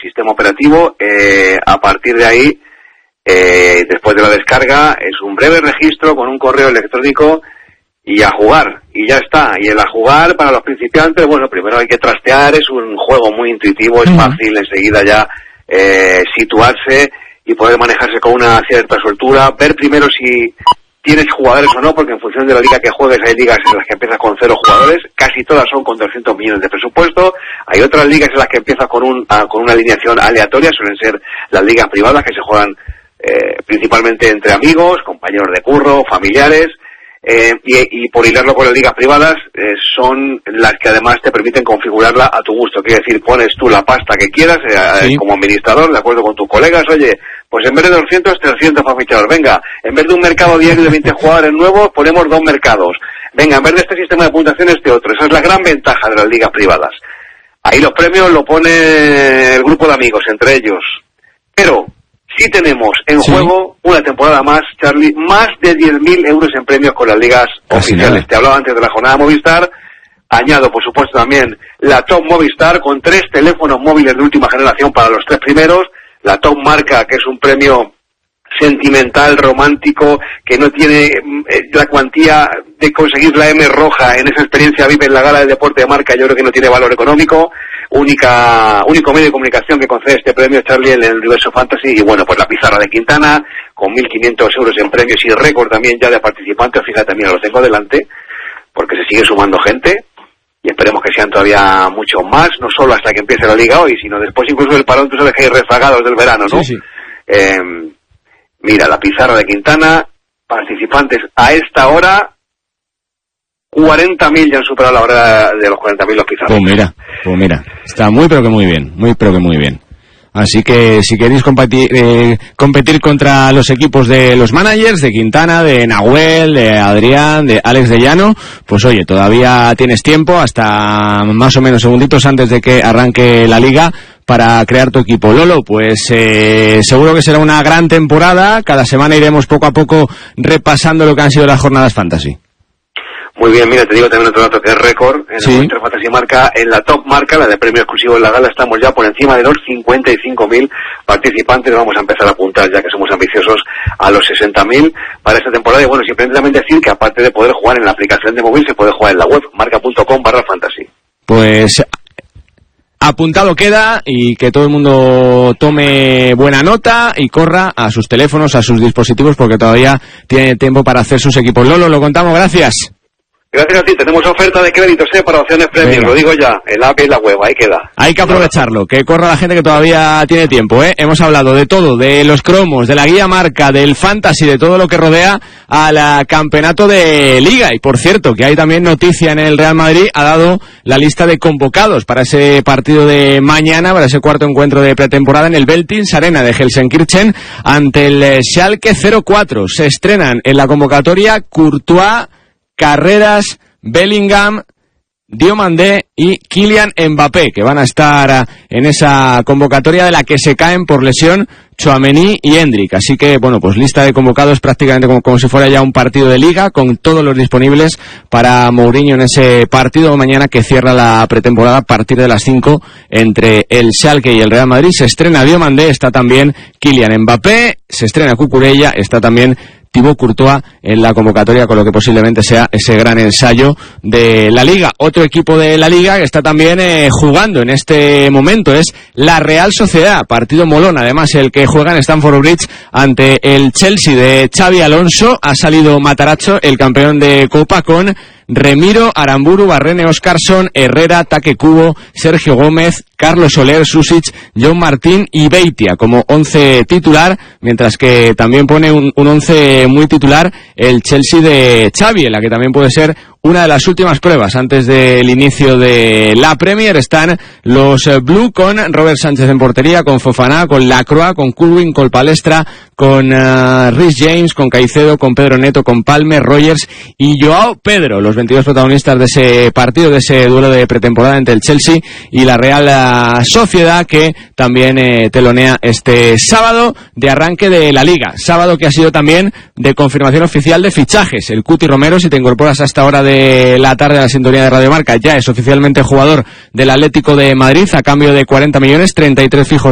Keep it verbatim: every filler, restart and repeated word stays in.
sistema operativo. Eh, a partir de ahí, eh, después de la descarga, es un breve registro con un correo electrónico y a jugar, y ya está. Y el a jugar para los principiantes, bueno, primero hay que trastear, es un juego muy intuitivo, es fácil enseguida ya eh, situarse y poder manejarse con una cierta soltura, ver primero si tienes jugadores o no, porque en función de la liga que juegues hay ligas en las que empiezas con cero jugadores, casi todas son con doscientos millones de presupuesto, hay otras ligas en las que empiezas con un a, con una alineación aleatoria, suelen ser las ligas privadas que se juegan eh, principalmente entre amigos, compañeros de curro, familiares, eh, y, y por hilarlo con las ligas privadas, eh, son las que además te permiten configurarla a tu gusto, quiere decir, pones tú la pasta que quieras eh, sí. como administrador, de acuerdo con tus colegas, oye, pues en vez de doscientos, trescientos para fichar, venga, en vez de un mercado diario de veinte jugadores nuevos, ponemos dos mercados, venga, en vez de este sistema de puntuación, este otro. Esa es la gran ventaja de las ligas privadas. Ahí los premios lo pone el grupo de amigos, entre ellos. Pero sí tenemos en sí. juego una temporada más, Charlie, más de diez mil euros en premios con las ligas Casi oficiales. Nada. Te hablaba antes de la jornada Movistar, añado por supuesto también la Top Movistar con tres teléfonos móviles de última generación para los tres primeros, la Top Marca, que es un premio sentimental, romántico, que no tiene eh, la cuantía de conseguir la M roja en esa experiencia V I P en la gala del deporte de marca, yo creo que no tiene valor económico, única único medio de comunicación que concede este premio, Charlie, en el universo fantasy, y bueno, pues la pizarra de Quintana, con mil quinientos euros en premios y récord también ya de participantes, fíjate, también lo tengo delante, porque se sigue sumando gente, y esperemos que sean todavía muchos más, no solo hasta que empiece la liga hoy, sino después incluso del parón, tú sabes que hay rezagados del verano, ¿no? Sí, sí. Eh, mira, la pizarra de Quintana, participantes a esta hora, cuarenta mil ya han superado la hora de los cuarenta mil los pizarros. Pues mira, pues mira, está muy pero que muy bien, muy pero que muy bien. Así que si queréis competir, eh, competir contra los equipos de los managers, de Quintana, de Nahuel, de Adrián, de Alex de Llano, pues oye, todavía tienes tiempo hasta más o menos segunditos antes de que arranque la liga para crear tu equipo. Lolo, pues eh, seguro que será una gran temporada, cada semana iremos poco a poco repasando lo que han sido las jornadas fantasy. Muy bien, mira, te digo también otro dato que es récord en ¿Sí? el Winter Fantasy Marca, en la Top Marca, la de premio exclusivo en la gala, estamos ya por encima de los cincuenta y cinco mil participantes, vamos a empezar a apuntar ya que somos ambiciosos a los sesenta mil para esta temporada, y bueno, simplemente también decir que aparte de poder jugar en la aplicación de móvil, se puede jugar en la web, marca.com barra fantasy. Pues apuntado queda, y que todo el mundo tome buena nota y corra a sus teléfonos, a sus dispositivos, porque todavía tiene tiempo para hacer sus equipos. Lolo, lo contamos, gracias. Gracias a ti, tenemos oferta de créditos ¿eh? para opciones premium, lo digo ya, el app y la web, ahí queda. Hay que aprovecharlo, que corra la gente que todavía tiene tiempo, ¿eh? Hemos hablado de todo, de los cromos, de la guía marca, del fantasy, de todo lo que rodea al campeonato de liga. Y por cierto, que hay también noticia en el Real Madrid, ha dado la lista de convocados para ese partido de mañana, para ese cuarto encuentro de pretemporada en el Veltins Arena de Gelsenkirchen ante el Schalke cero cuatro. Se estrenan en la convocatoria Courtois, Carreras, Bellingham, Diomandé y Kylian Mbappé, que van a estar en esa convocatoria de la que se caen por lesión Tchouaméni y Endrick. Así que, bueno, pues lista de convocados prácticamente como, como si fuera ya un partido de liga, con todos los disponibles para Mourinho en ese partido mañana que cierra la pretemporada a partir de las cinco entre el Schalke y el Real Madrid. Se estrena Diomandé, está también Kylian Mbappé, se estrena Cucurella, está también Thibaut Courtois en la convocatoria, con lo que posiblemente sea ese gran ensayo de la Liga. Otro equipo de la Liga que está también eh, jugando en este momento es la Real Sociedad, partido molón, además el que juega en Stamford Bridge ante el Chelsea de Xabi Alonso. Ha salido Matarazzo, el campeón de Copa, con Remiro, Aramburu, Barrene, Oscarson, Herrera, Taque Cubo, Sergio Gómez, Carlos Soler, Susic, John Martín y Beitia como once titular, mientras que también pone un, un once muy titular el Chelsea de Xavi, en la que también puede ser una de las últimas pruebas antes del inicio de la Premier. Están los Blue con Robert Sánchez en portería, con Fofana, con Lacroix, con Culwin, con Palestra, con uh, Rhys James, con Caicedo, con Pedro Neto, con Palmer, Rogers y Joao Pedro, los veintidós protagonistas de ese partido, de ese duelo de pretemporada entre el Chelsea y la Real Sociedad, que también eh, telonea este sábado de arranque de la Liga. Sábado que ha sido también de confirmación oficial de fichajes. El Cuti Romero, si te incorporas a esta hora de la tarde a la sintonía de Radio Marca, ya es oficialmente jugador del Atlético de Madrid a cambio de cuarenta millones, treinta y tres fijos